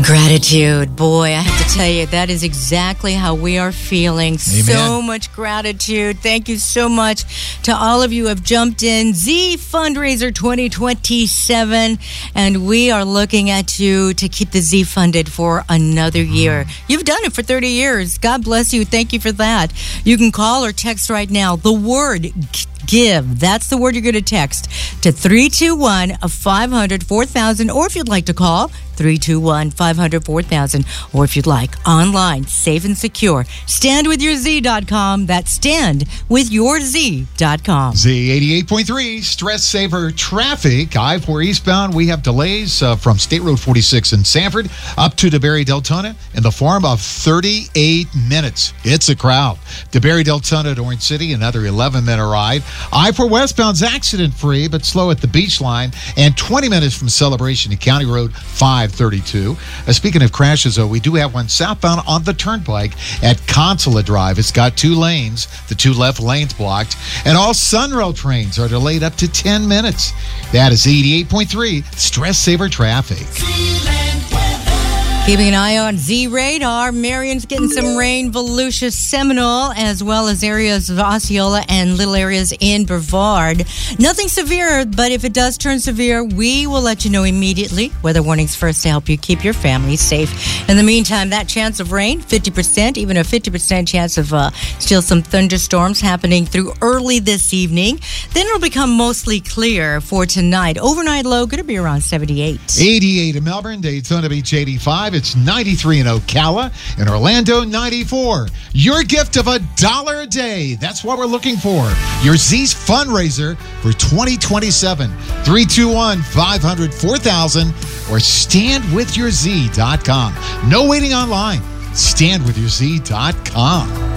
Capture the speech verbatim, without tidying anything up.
Gratitude. Boy, I have to tell you, that is exactly how we are feeling. Amen. So much gratitude. Thank you so much to all of you who have jumped in. Z Fundraiser twenty twenty-seven. And we are looking at you to keep the Z funded for another year. You've done it for thirty years. God bless you. Thank you for that. You can call or text right now. The word GIVE. That's the word you're going to text to three two one, five hundred, four thousand. Or if you'd like to call, three two one, five hundred, four thousand. Or if you'd like, online, safe and secure. stand with your z dot com. That's stand with your z dot com. Z eighty-eight point three, Stress Saver Traffic. I four eastbound, we have delays uh, from State Road forty-six in Sanford up to DeBerry Deltona in the form of thirty-eight minutes. It's a crowd. DeBerry Deltona to Orange City, another eleven-minute ride. I four westbound's accident-free, but slow at the beach line, and twenty minutes from Celebration to County Road five thirty-two. Uh, speaking of crashes, though, we do have one southbound on the Turnpike at Consulate Drive. It's got two lanes, the two left lanes blocked, and all Sunrail trains are delayed up to ten minutes. That is eighty-eight point three, Stress Saver Traffic. Keeping an eye on Z Radar. Marion's getting some rain, Volusia, Seminole, as well as areas of Osceola and little areas in Brevard. Nothing severe, but if it does turn severe, we will let you know immediately. Weather warnings first to help you keep your family safe. In the meantime, that chance of rain, fifty percent, even a fifty percent chance of uh, still some thunderstorms happening through early this evening. Then it'll become mostly clear for tonight. Overnight low going to be around seventy-eight. eighty-eight in Melbourne, Daytona Beach eighty-five. It's ninety-three in Ocala. In Orlando, ninety-four. Your gift of a dollar a day. That's what we're looking for. Your Z's fundraiser for twenty twenty-seven. three two one, five hundred, four thousand or stand with your z dot com. No waiting online. stand with your z dot com.